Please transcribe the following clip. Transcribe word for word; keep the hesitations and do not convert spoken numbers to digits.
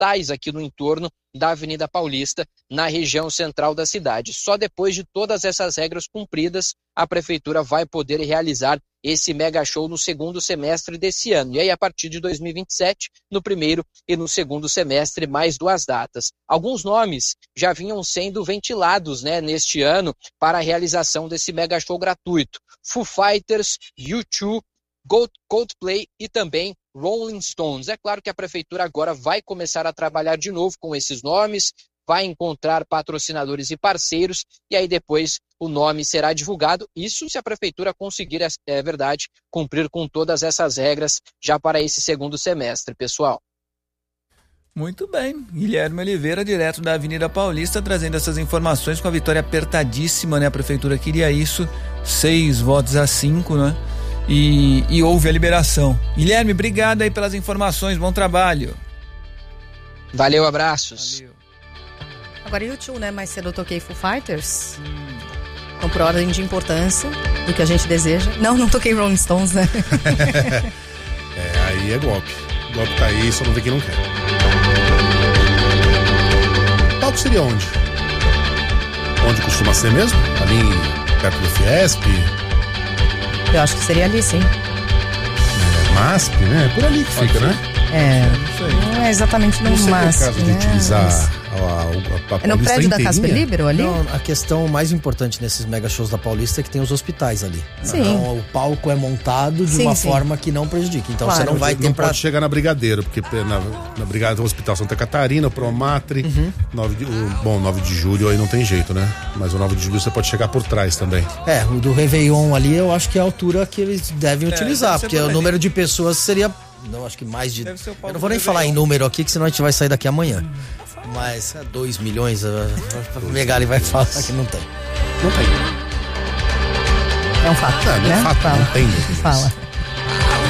hospitais aqui no entorno da Avenida Paulista, na região central da cidade. Só depois de todas essas regras cumpridas, a prefeitura vai poder realizar esse mega show no segundo semestre desse ano. E aí, a partir de dois mil e vinte e sete, no primeiro e no segundo semestre, mais duas datas. Alguns nomes já vinham sendo ventilados, né, neste ano para a realização desse mega show gratuito. Foo Fighters, U dois, Coldplay e também Rolling Stones. É claro que a prefeitura agora vai começar a trabalhar de novo com esses nomes, vai encontrar patrocinadores e parceiros, e aí depois o nome será divulgado. Isso se a prefeitura conseguir, é verdade, cumprir com todas essas regras já para esse segundo semestre, pessoal. Muito bem, Guilherme Oliveira, direto da Avenida Paulista, trazendo essas informações com a vitória apertadíssima, né? A prefeitura queria isso, seis votos a cinco, né? E, e houve a liberação. Guilherme, obrigado aí pelas informações, bom trabalho. Valeu, abraços. Valeu. Agora U dois, né? Mais cedo eu toquei Foo Fighters. Hum. Então, por ordem de importância do que a gente deseja. Não, não toquei Rolling Stones, né? É, aí é golpe. O golpe tá aí, só não vê quem não quer. O palco seria onde? Onde costuma ser mesmo? Ali perto do Fiesp? Eu acho que seria ali, sim. É, MASP, né? É por ali que fica, né? É, não, não é exatamente no MASP, não sei o caso de né? utilizar Mas... a, a, a, a é no prédio da Casper Libero ali? Não, a questão mais importante nesses mega shows da Paulista é que tem os hospitais ali. Sim. Então o palco é montado de sim, uma sim. forma que não prejudique. Então claro. você não vai não ter pra... pode chegar na Brigadeiro, porque na, na Brigadeiro tem o Hospital Santa Catarina, o Promatre, uhum. nove de, o, bom, nove de julho aí não tem jeito, né? Mas o nove de julho você pode chegar por trás também. É, o do Réveillon ali eu acho que é a altura que eles devem é, utilizar, deve porque o número de pessoas seria... Não, acho que mais de... Eu não vou nem falar em número aqui, que senão a gente vai sair daqui amanhã. Mas é dois milhões, a Megali vai falar que não tem. Não tem. É um fato, Não, né? é fato, Fala. não tem. Fala.